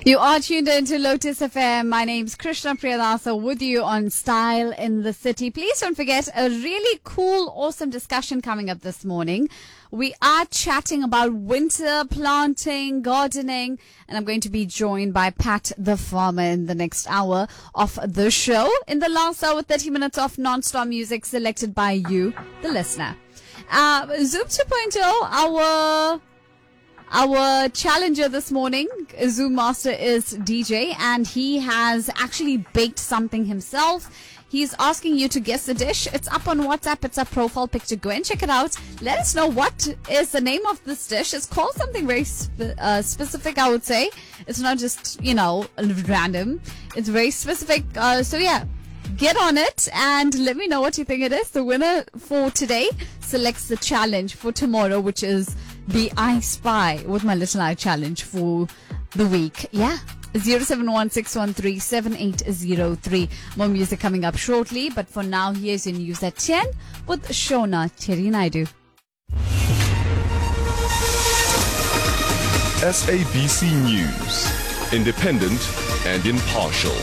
You are tuned into Lotus FM. My name's Krishna Priyadasa with you on Style in the City. Please don't forget a really cool, awesome discussion coming up this morning. We are chatting about winter planting, gardening, and I'm going to be joined by Pat the Farmer in the next hour of the show. In the last hour, 30 minutes of non-stop music selected by you, the listener. Zoom 2.0, our challenger this morning, Zoom Master, is DJ, and he has actually baked something himself. He's asking you to guess the dish. It's up on WhatsApp. It's a profile picture. Go and check it out. Let us know what is the name of this dish. It's called something very specific, I would say. It's not just, random. It's very specific. So yeah, get on it and let me know what you think it is. The winner for today selects the challenge for tomorrow, which is the I Spy with my little eye challenge for the week. Yeah. 0716137803. More music coming up shortly, but for now, here's your news at 10 with Shona Thierry Naidu. SABC News, independent and impartial.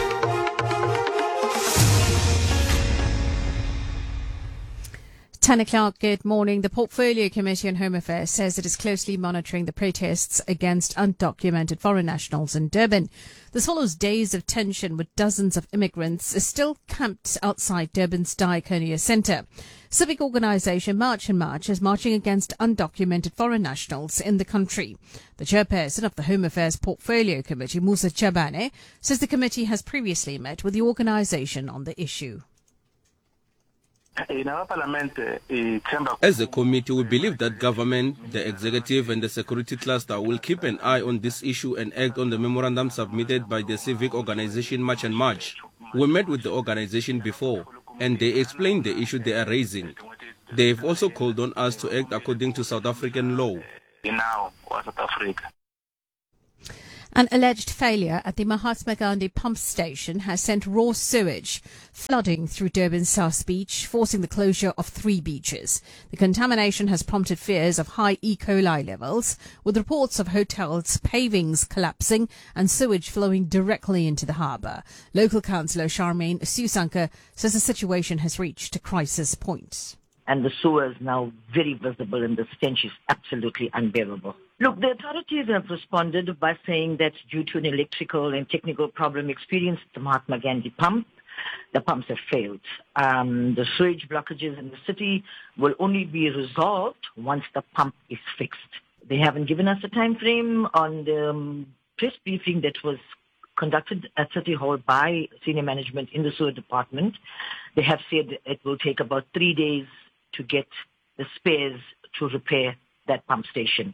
10 o'clock, good morning. The Portfolio Committee on Home Affairs says it is closely monitoring the protests against undocumented foreign nationals in Durban. This follows days of tension with dozens of immigrants still camped outside Durban's Diakonia Centre. Civic organisation March and March is marching against undocumented foreign nationals in the country. The chairperson of the Home Affairs Portfolio Committee, Musa Chabane, says the committee has previously met with the organisation on the issue. As a committee, we believe that government, the executive and the security cluster will keep an eye on this issue and act on the memorandum submitted by the civic organization March and March. We met with the organization before and they explained the issue they are raising. They have also called on us to act according to South African law. An alleged failure at the Mahatma Gandhi pump station has sent raw sewage flooding through Durban's South Beach, forcing the closure of 3 beaches. The contamination has prompted fears of high E. coli levels, with reports of hotels' pavings collapsing and sewage flowing directly into the harbour. Local councillor Charmaine Susanka says the situation has reached a crisis point. And the sewer is now very visible and the stench is absolutely unbearable. Look, the authorities have responded by saying that due to an electrical and technical problem experienced at the Mahatma Gandhi pump, the pumps have failed. The sewage blockages in the city will only be resolved once the pump is fixed. They haven't given us a time frame on the press briefing that was conducted at City Hall by senior management in the sewer department. They have said it will take about 3 days to get the spares to repair that pump station.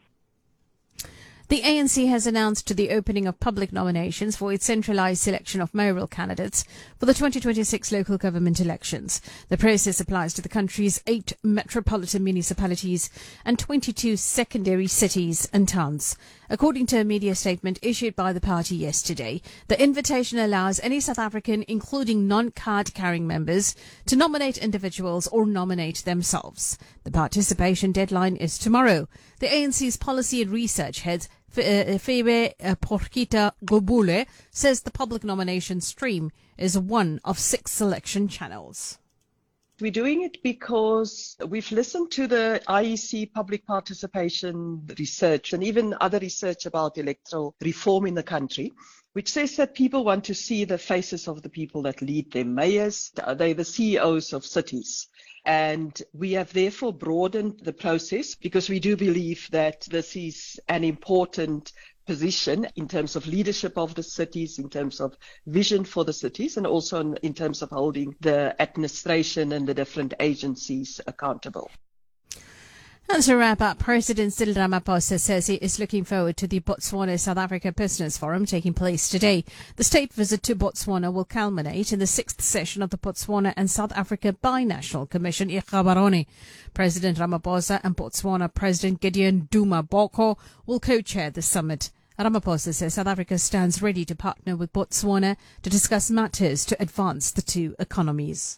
The ANC has announced the opening of public nominations for its centralised selection of mayoral candidates for the 2026 local government elections. The process applies to the country's 8 metropolitan municipalities and 22 secondary cities and towns. According to a media statement issued by the party yesterday, the invitation allows any South African, including non-card-carrying members, to nominate individuals or nominate themselves. The participation deadline is tomorrow. The ANC's policy and research head, Febe Porkita Gobule, says the public nomination stream is one of 6 selection channels. We're doing it because we've listened to the IEC public participation research and even other research about electoral reform in the country, which says that people want to see the faces of the people that lead them. Mayors, they're the CEOs of cities. And we have therefore broadened the process because we do believe that this is an important position in terms of leadership of the cities, in terms of vision for the cities, and also in terms of holding the administration and the different agencies accountable. And to wrap up, President Cyril Ramaphosa says he is looking forward to the Botswana-South Africa Business Forum taking place today. The state visit to Botswana will culminate in the 6th session of the Botswana and South Africa Binational Commission, Ikhabaroni. President Ramaphosa and Botswana President Gideon Duma Boko will co-chair the summit. Ramaphosa says South Africa stands ready to partner with Botswana to discuss matters to advance the 2 economies.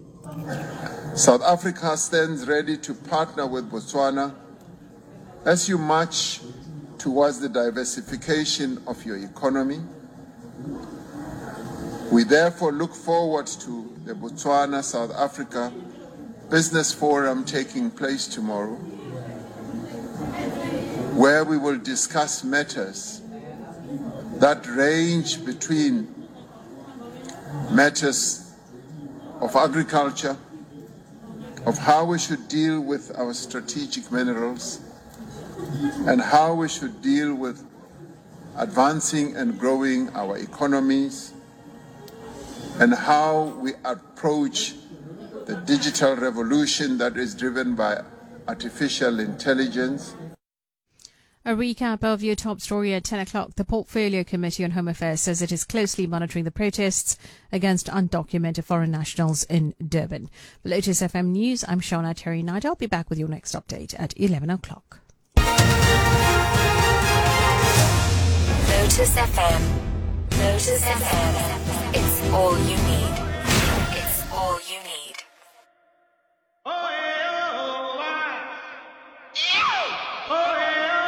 South Africa stands ready to partner with Botswana as you march towards the diversification of your economy. We therefore look forward to the Botswana-South Africa Business Forum taking place tomorrow, where we will discuss matters that range between matters of agriculture, of how we should deal with our strategic minerals, and how we should deal with advancing and growing our economies, and how we approach the digital revolution that is driven by artificial intelligence. A recap of your top story at 10 o'clock. The Portfolio Committee on Home Affairs says it is closely monitoring the protests against undocumented foreign nationals in Durban. For Lotus FM News, I'm Shauna Terry Knight. I'll be back with your next update at 11 o'clock. Lotus FM. Lotus FM. It's all you need.